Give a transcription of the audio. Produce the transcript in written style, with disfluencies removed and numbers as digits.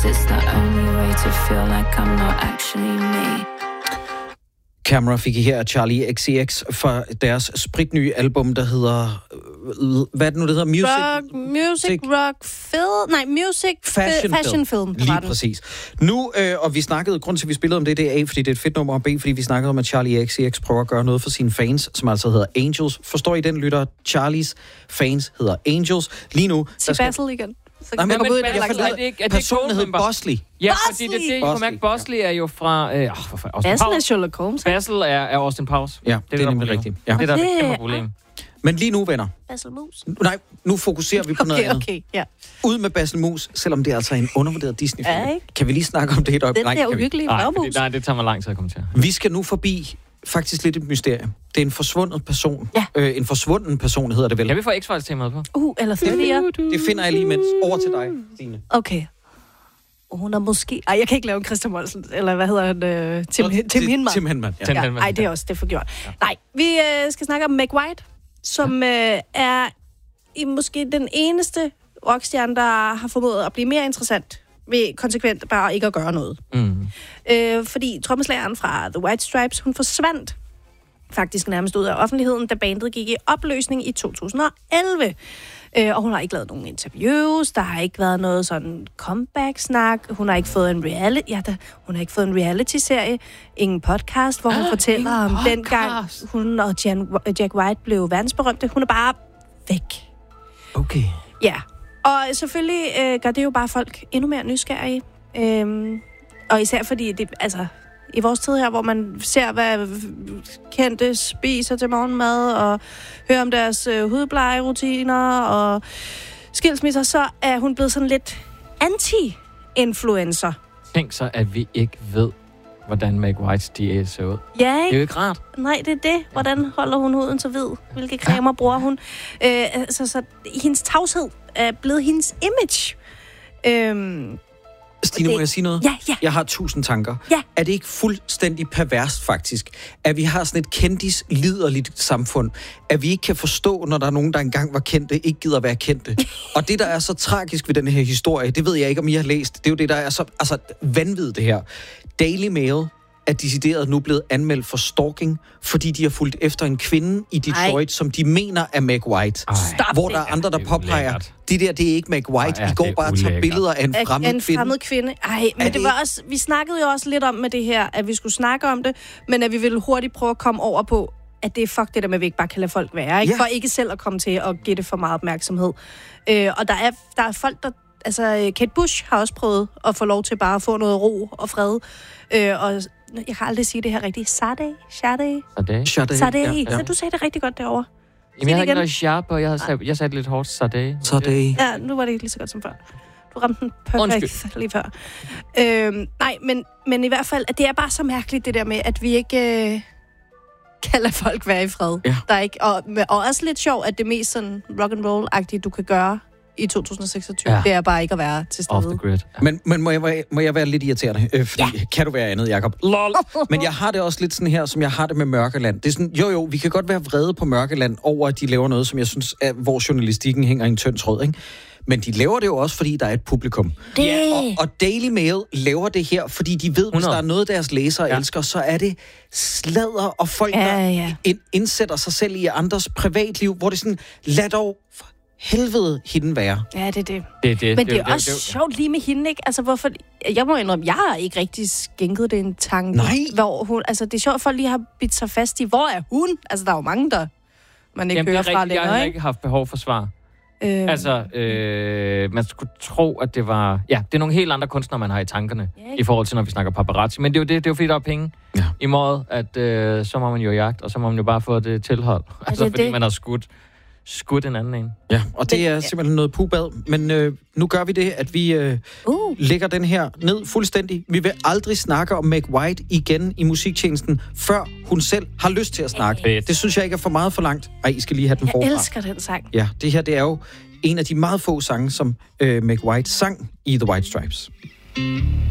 It's the only way to feel like I'm not actually me. Camera fik I her af Charlie XCX fra deres spritnye album, der hedder... Hvad er det nu, det hedder? Fashion Film. Lige præcis. Nu, og vi snakkede, grund til, at vi spillede om det, det er A, fordi det er et fedt nummer, og B, fordi vi snakkede om, at Charlie XCX prøver at gøre noget for sine fans, som altså hedder Angels. Forstår I den, lytter? Charlies fans hedder Angels. Lige nu... Til Basil igen. Nej, men personen hedder Bosley. Ja, fordi det er det, Bosley er jo fra... Basil er Sherlock Holmes. Basil er Austin Powers. Ja, det er nemlig rigtigt. Ja. Det er der et kæmpe problem. Men lige nu, venner. Basil Mus. Nej, nu fokuserer vi på noget andet. Okay, ja. Ud med Basil Mus, selvom det er altså en undervurderet Disney-film. Ja, kan vi lige snakke om det et øjeblik? Den der uhyggelige flagmus. Nej, det tager mig lang tid at komme til. Vi skal nu forbi faktisk lidt et mysterie. Det er en forsvundet person. Ja. En forsvunden person hedder det vel. Kan vi få X-Files-temaet på? Eller 30'er. Det finder jeg lige mens. Over til dig, Stine. Okay. Hun er måske... jeg kan ikke lave en Christian Molsen, eller hvad hedder han? Tim Hindman. Tim Hindman, ja. Nej, det er også det for gjort. Ja. Nej, vi skal snakke om Meg White, som er måske den eneste rockstjerne, der har formået at blive mere interessant ved konsekvent bare ikke at gøre noget. Fordi trommeslageren fra The White Stripes, hun forsvandt faktisk nærmest ud af offentligheden, da bandet gik i opløsning i 2011. Og hun har ikke lavet nogen interviews, der har ikke været noget sådan comeback-snak, hun har ikke fået en reality-serie, ingen podcast, hvor hun fortæller om dengang hun og Jack White blev verdensberømte. Hun er bare væk. Okay. Ja, og selvfølgelig gør det jo bare folk endnu mere nysgerrige. Og især fordi det, altså, i vores tid her, hvor man ser, hvad kendte spiser til morgenmad, og hører om deres hudplejerutiner og skilsmisser, så er hun blevet sådan lidt anti-influencer. Tænk så, at vi ikke ved, hvordan Meg White's diæt ser ud. Ja, ikke? Det er jo ikke rart. Nej, det er det. Hvordan holder hun huden så hvid? Hvilke cremer bruger hun? Så hendes tavshed er blevet hendes image. Stine, må jeg sige noget? Ja. Jeg har 1000 tanker. Ja. Er det ikke fuldstændig perverst, faktisk, at vi har sådan et kendis-liderligt samfund, at vi ikke kan forstå, når der er nogen, der engang var kendte, ikke gider være kendte. Og det, der er så tragisk ved den her historie, det ved jeg ikke, om I har læst, det er jo det, der er så vanvittigt, det her. Daily Mail er decideret nu blevet anmeldt for stalking, fordi de har fulgt efter en kvinde i Detroit, som de mener er Meg White. Hvor der er andre, der påpeger, det er ikke Meg White. I går bare og tager billeder af en fremmed kvinde. Men det var også, vi snakkede jo også lidt om med det her, at vi skulle snakke om det, men at vi ville hurtigt prøve at komme over på, at det er fuck det der med, at vi ikke bare kan lade folk være. Ikke? Ja. For ikke selv at komme til at give det for meget opmærksomhed. Og der er folk, der... Altså, Kate Bush har også prøvet at få lov til bare at få noget ro og fred. Og jeg kan aldrig sige det her rigtigt. Sade. Ja. Du sagde det rigtig godt derovre. Jamen, jeg havde ikke noget sharp, og jeg sagde det lidt hårdt. Sade. Ja, nu var det ikke lige så godt som før. Du ramte den perfekt lige før. Nej, men i hvert fald, at det er bare så mærkeligt, det der med, at vi ikke kan lade folk være i fred. Ja. Der er ikke, og også lidt sjovt, at det mest sådan rock and roll-agtige, du kan gøre i 2026, det er bare ikke at være til stede. Off the grid. Men må jeg være lidt irriterende? Fordi kan du være andet, Jacob? Lol. Men jeg har det også lidt sådan her, som jeg har det med Mørkeland. Det er sådan, jo, vi kan godt være vrede på Mørkeland over, at de laver noget, som jeg synes, hvor journalistikken hænger i en tynd tråd, ikke? Men de laver det jo også, fordi der er et publikum. Og Daily Mail laver det her, fordi de ved, hvis der er noget, deres læsere elsker, så er det sladder og folk, der indsætter sig selv i andres privatliv, hvor det er sådan, lad dog helvede hende være. Ja, det er det. Men det er også sjovt lige med hende, ikke? Altså, hvorfor... Jeg må indrømme, jeg har ikke rigtig skænket det en tanke. Nej. Hvor hun... Altså, det er sjovt, at folk lige har bidt sig fast i, hvor er hun? Altså, der er jo mange, der man ikke hører fra længere, jeg har ikke haft behov for svar. Man skulle tro, at det var... Ja, det er nogle helt andre kunstnere, man har i tankerne, i forhold til, når vi snakker paparazzi. Men det er jo fordi, der er penge i måde, at så må man jo jagt, og så må man jo bare få det tilhold. Altså, fordi man har skudt en anden en. Ja, og det er simpelthen noget pubad. Men nu gør vi det, at vi lægger den her ned fuldstændig. Vi vil aldrig snakke om Meg White igen i musiktjenesten, før hun selv har lyst til at snakke. Det synes jeg ikke er for meget for langt. Ej, I skal lige have den forfra. Jeg elsker den sang. Ja, det her det er jo en af de meget få sange, som Meg White sang i The White Stripes.